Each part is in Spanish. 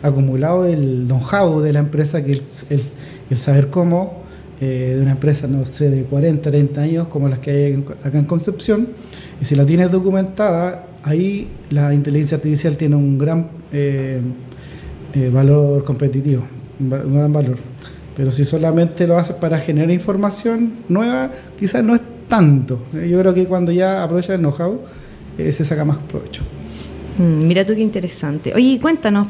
acumulado el know-how de la empresa, que el saber cómo, de una empresa, no sé, de 40, 30 años, como las que hay acá en Concepción, y si la tienes documentada, ahí la inteligencia artificial tiene un gran valor competitivo, un gran valor. Pero si solamente lo haces para generar información nueva, quizás no es tanto. Yo creo que cuando ya aprovechas el know-how, se saca más provecho. Mira tú qué interesante. Oye, cuéntanos,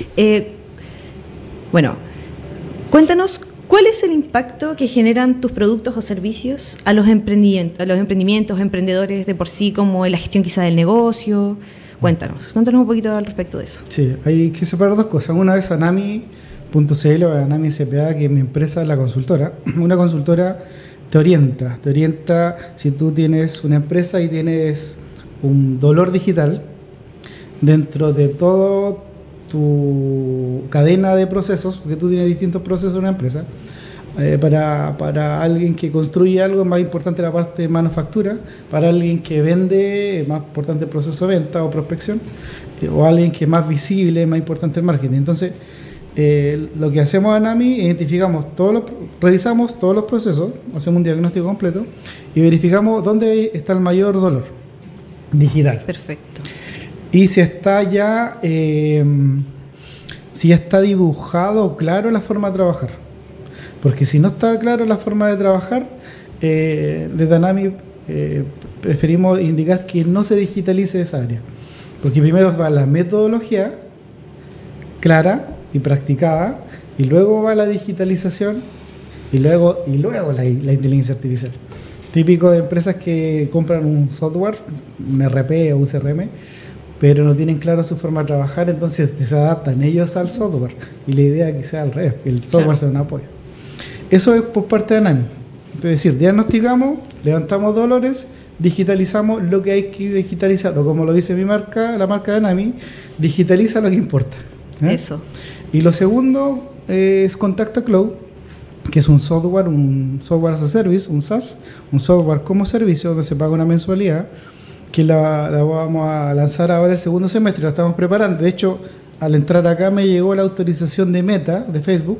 cuéntanos cuál es el impacto que generan tus productos o servicios a los emprendimientos, emprendedores de por sí, como en la gestión quizá del negocio. Cuéntanos un poquito al respecto de eso. Sí, hay que separar dos cosas. Una es Anami.cl o Anami S.p.A., que es mi empresa, la consultora. Una consultora te orienta si tú tienes una empresa y tienes un dolor digital dentro de toda tu cadena de procesos, porque tú tienes distintos procesos en una empresa. Para alguien que construye algo es más importante la parte de manufactura, para alguien que vende es más importante el proceso de venta o prospección, o alguien que es más visible es más importante el marketing. Entonces, lo que hacemos en AMI, revisamos todos los procesos, hacemos un diagnóstico completo y verificamos dónde está el mayor dolor digital. Perfecto. Y si está ya dibujado claro la forma de trabajar. Porque si no está claro la forma de trabajar, desde ANAMI preferimos indicar que no se digitalice esa área. Porque primero va la metodología clara y practicada, y luego va la digitalización, y luego la inteligencia artificial. Típico de empresas que compran un software, un RP o un CRM, pero no tienen claro su forma de trabajar, entonces se adaptan ellos al software, y la idea es que sea al revés, que el software sea un apoyo. Eso es por parte de ANAMI. Es decir, diagnosticamos, levantamos dolores, digitalizamos lo que hay que digitalizar, o como lo dice mi marca, la marca de ANAMI, digitaliza lo que importa. Eso. Y lo segundo es Contacta Cloud, que es un software as a service, un SaaS, un software como servicio donde se paga una mensualidad, que la vamos a lanzar ahora el segundo semestre, la estamos preparando. De hecho, al entrar acá me llegó la autorización de Meta, de Facebook,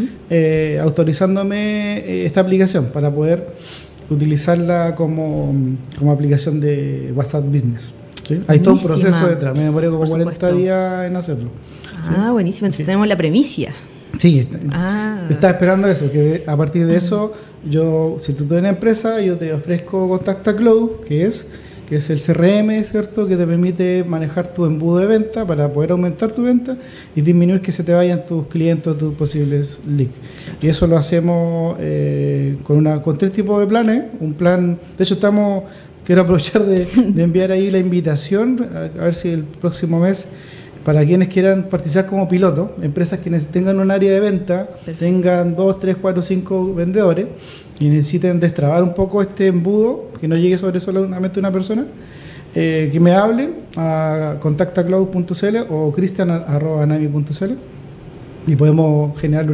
autorizándome esta aplicación para poder utilizarla como aplicación de WhatsApp Business. ¿Sí? Hay todo un proceso detrás, me demoré como 40 días en hacerlo. Ah, ¿sí? Buenísimo, entonces tenemos la premicia. Sí, estaba esperando eso, que a partir de eso, si tú tienes una empresa, yo te ofrezco Contacta Cloud, que es el CRM, ¿cierto?, que te permite manejar tu embudo de venta para poder aumentar tu venta y disminuir que se te vayan tus clientes, tus posibles leads. Y eso lo hacemos con 3 tipos de planes. Un plan, de hecho quiero aprovechar de enviar ahí la invitación, a ver si el próximo mes, para quienes quieran participar como piloto, empresas que tengan un área de venta, perfecto, tengan 2, 3, 4, 5 vendedores y necesiten destrabar un poco este embudo, que no llegue sobre solamente una persona, que me hablen a contactacloud.cl o cristian@anami.cl y podemos generar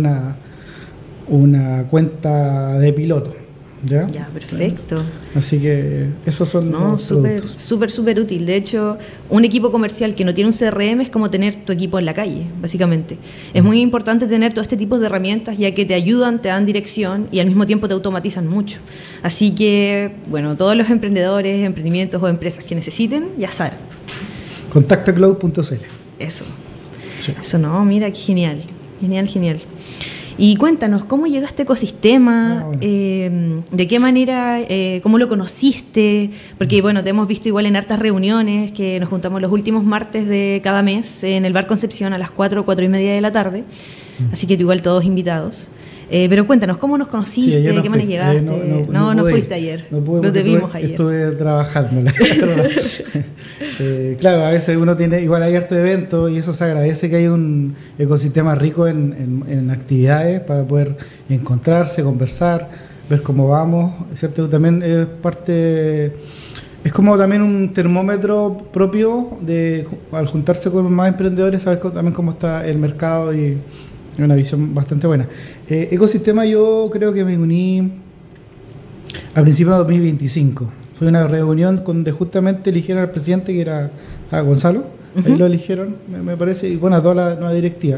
una cuenta de piloto. ¿Ya? Perfecto. Así que esos son los súper útil. De hecho, un equipo comercial que no tiene un CRM es como tener tu equipo en la calle, básicamente. Es muy importante tener todo este tipo de herramientas, ya que te ayudan, te dan dirección y al mismo tiempo te automatizan mucho. Así que, todos los emprendedores, emprendimientos o empresas que necesiten, ya saben. Contactacloud.cl. Eso. Sí. Eso mira, qué genial. Genial. Y cuéntanos, ¿cómo llegaste a este ecosistema? ¿De qué manera? ¿Cómo lo conociste? Porque, te hemos visto igual en hartas reuniones, que nos juntamos los últimos martes de cada mes en el Bar Concepción a las 4:30 de la tarde. Así que igual todos invitados. Pero cuéntanos, ¿cómo nos conociste? ¿De qué manera llegaste? No fuiste ayer. No te vimos ayer. Estuve trabajando. Claro, a veces uno tiene, igual hay harto evento y eso se agradece, que hay un ecosistema rico en actividades para poder encontrarse, conversar, ver cómo vamos, ¿cierto? También es parte, es como también un termómetro propio al juntarse con más emprendedores, saber también cómo está el mercado y una visión bastante buena. Ecosistema, yo creo que me uní a principios de 2025. Fue una reunión donde justamente eligieron al presidente, que era Gonzalo. Ahí lo eligieron, me parece, y a toda la nueva directiva.